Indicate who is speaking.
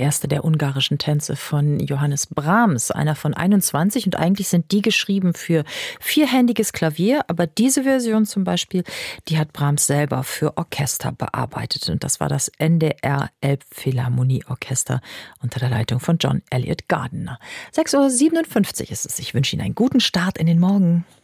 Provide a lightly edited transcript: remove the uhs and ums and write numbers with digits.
Speaker 1: erste der ungarischen Tänze von Johannes Brahms, einer von 21, und eigentlich sind die geschrieben für vierhändiges Klavier, aber diese Version zum Beispiel, die hat Brahms selber für Orchester bearbeitet und das war das NDR Elbphilharmonieorchester unter der Leitung von John Elliott Gardiner. 6:57 Uhr ist es. Ich wünsche Ihnen einen guten Start in den Morgen.